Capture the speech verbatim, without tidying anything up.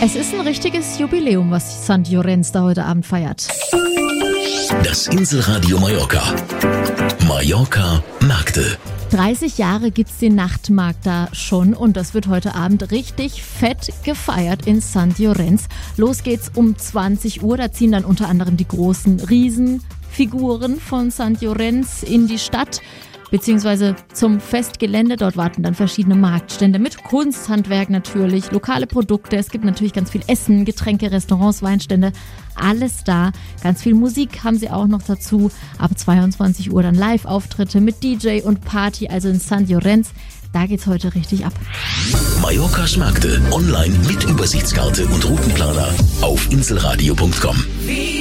Es ist ein richtiges Jubiläum, was Sankt Jorenz da heute Abend feiert. Das Inselradio Mallorca. Mallorca Märkte. dreißig Jahre gibt's den Nachtmarkt da schon und das wird heute Abend richtig fett gefeiert in Sankt Jorenz. Los geht's um zwanzig Uhr, da ziehen dann unter anderem die großen Riesenfiguren von Sankt Jorenz in die Stadt beziehungsweise zum Festgelände. Dort warten dann verschiedene Marktstände mit Kunsthandwerk natürlich, lokale Produkte. Es gibt natürlich ganz viel Essen, Getränke, Restaurants, Weinstände, alles da. Ganz viel Musik haben sie auch noch dazu. Ab zweiundzwanzig Uhr dann Live-Auftritte mit D J und Party, also in Sankt Jorenz. Da geht's heute richtig ab. Mallorcas Märkte online mit Übersichtskarte und Routenplaner auf inselradio punkt com.